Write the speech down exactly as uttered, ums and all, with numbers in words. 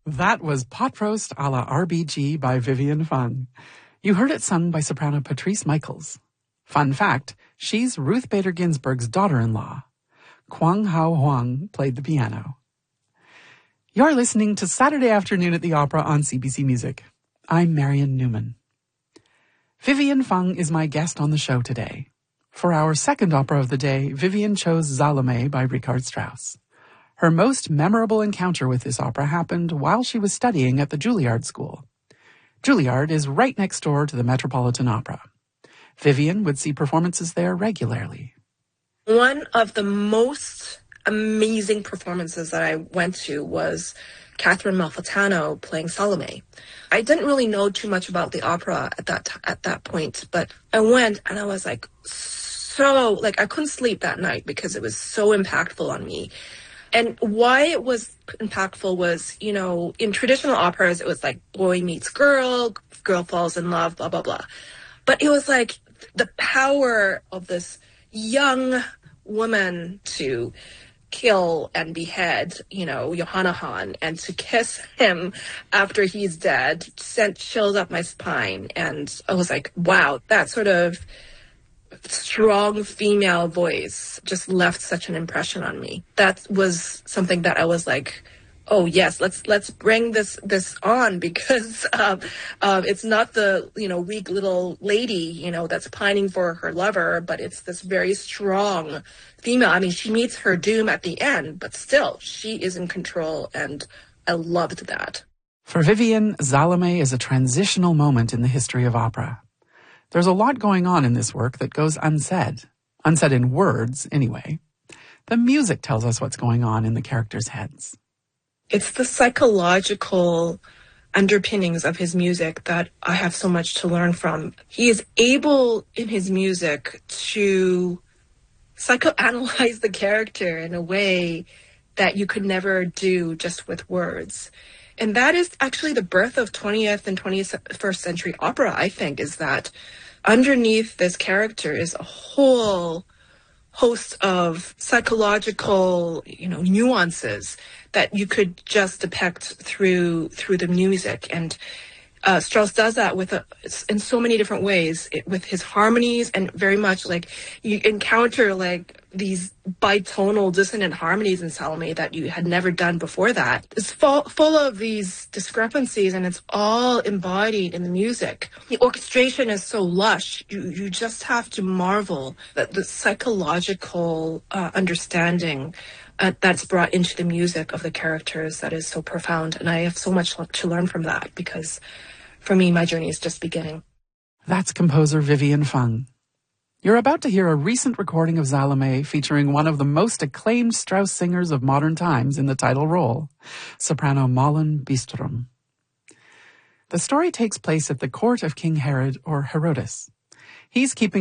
That was Potrost a la R B G by Vivian Fung. You heard it sung by soprano Patrice Michaels. Fun fact, she's Ruth Bader Ginsburg's daughter-in-law. Kwang Hao Huang played the piano. You're listening to Saturday Afternoon at the Opera on C B C Music. I'm Marian Newman. Vivian Fung is my guest on the show today. For our second opera of the day, Vivian chose Salome by Richard Strauss. Her most memorable encounter with this opera happened while she was studying at the Juilliard School. Juilliard is right next door to the Metropolitan Opera. Vivian would see performances there regularly. One of the most amazing performances that I went to was Catherine Malfitano playing Salome. I didn't really know too much about the opera at that t- at that point, but I went and I was like so, like I couldn't sleep that night because it was so impactful on me. And why it was impactful was, you know, in traditional operas, it was like boy meets girl, girl falls in love, blah, blah, blah. But it was like the power of this young woman to kill and behead, you know, Johanna Hahn, and to kiss him after he's dead sent chills up my spine. And I was like, wow, that sort of strong female voice just left such an impression on me. That was something that I was like, oh yes, let's let's bring this this on, because um, uh, it's not the, you know, weak little lady, you know, that's pining for her lover, but it's this very strong female. I mean, she meets her doom at the end, but still, she is in control, and I loved that. For Vivian, Salome is a transitional moment in the history of opera. There's a lot going on in this work that goes unsaid. Unsaid in words, anyway. The music tells us what's going on in the characters' heads. It's the psychological underpinnings of his music that I have so much to learn from. He is able in his music to psychoanalyze the character in a way that you could never do just with words. And that is actually the birth of twentieth and twenty-first century opera, I think, is that underneath this character is a whole host of psychological, you know, nuances that you could just depict through through the music. And uh, Strauss does that with a, in so many different ways, it, with his harmonies, and very much like you encounter like these bitonal dissonant harmonies in Salome that you had never done before that. It's full, full of these discrepancies, and it's all embodied in the music. The orchestration is so lush. You, you just have to marvel at the psychological uh, understanding uh, that's brought into the music of the characters that is so profound. And I have so much to learn from that, because for me, my journey is just beginning. That's composer Vivian Fung. You're about to hear a recent recording of Salome featuring one of the most acclaimed Strauss singers of modern times in the title role, soprano Malin Bistrom. The story takes place at the court of King Herod, or Herodes. He's keeping